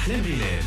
أحلام غلال.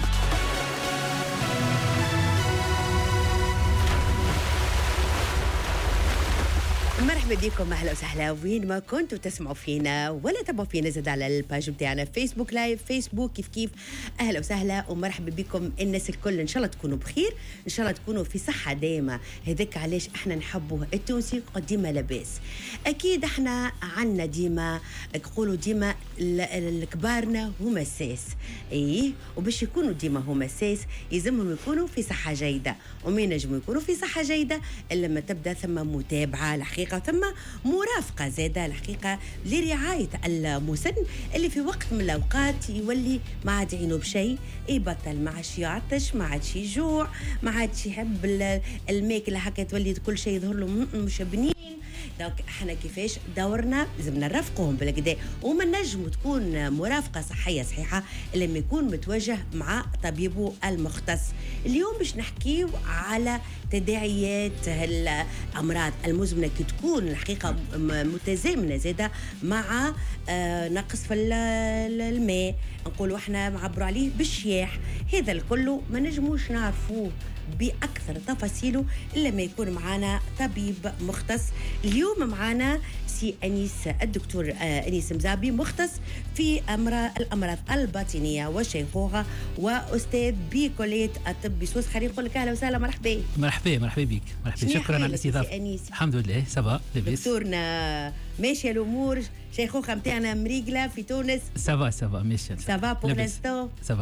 مرحبا بكم، اهلا وسهلا وين ما كنتوا تسمعوا فينا ولا تبعوا فينا زاد على الباج بتاعنا فيسبوك لايف فيسبوك كيف اهلا وسهلا ومرحبا بكم الناس الكل. ان شاء الله تكونوا بخير، ان شاء الله تكونوا في صحه دائمه. هذاك علاش احنا نحبوا التونسي ديما لاباس. اكيد احنا عندنا ديما نقولوا ديما الكبارنا هما الساس، ايه وباش يكونوا ديما هما الساس يلزمهم يكونوا في صحه جيده، وما ينجموا يكونوا في صحه جيده الا لما تبدا ثم متابعه الحقيقه ثم مرافقه زاده الحقيقه لرعايه المسن اللي في وقت من الاوقات يولي ما عاد يعينوا بشيء، يبطل ما عادش يعطش، ما عادش يجوع، ما عادش يحب الماكله هكا، تولي كل شيء يظهر له مش بنين. دونك احنا كيفاش دورنا لازم نرافقوهم بالكدا، وما نجموا تكون مرافقه صحيه صحيحه لما يكون متوجه مع طبيبه المختص. اليوم باش نحكيو على تداعيات الامراض المزمنه كي تكون الحقيقه متزامنه زاده مع نقص في الماء، نقولوا احنا معبروا عليه بالشياح. هذا الكل ما نجموش نعرفوه باكثر تفاصيله الا ما يكون معنا طبيب مختص. اليوم معنا سي انيس، الدكتور انيس مزابي، مختص في الامراض الباطنيه والشيخوخه واستاذ بكليه الطب بسوس. خلينا نقول لك اهلا وسهلا، مرحبا بك. شكرا على الاستضافه. الحمد لله سافا لاباس. دكتورنا ماشيه الامور؟ شيخوخه نتاعنا مريقله في تونس؟ سافا ماشيه سافا بور لانستون سافا.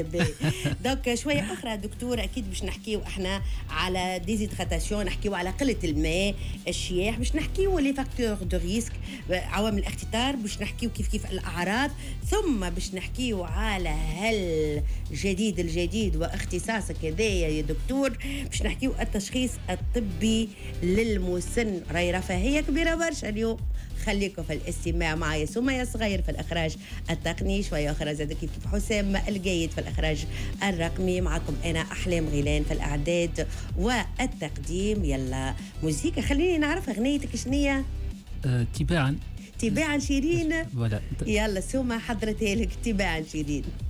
دونك شويه اخرى دكتور اكيد باش نحكيو احنا على ديزيدراتاسيون، نحكيو على قله الماء، الشياح، باش نحكيو لي فاكتور دو ريسك، عوامل الاخطار، باش نحكيو كيف الاعراض، ثم باش نحكيو على هل الجديد واختصاصك هذايا يا دكتور، باش نحكيو التشخيص الطبي للمسن. راهي رفاهيه كبيره برشا اليوم. خليكم في الاستماع معايا سمية صغير في الإخراج التقني، شوية أخرى زاد كيف حسام الجيد في الإخراج الرقمي، معكم أنا أحلام غيلان في الإعداد والتقديم. يلا موسيقى، خليني نعرف أغنيتك شنية؟ تباعا شيرين. ولا يلا سوما حضرتها لك تباعا شيرين.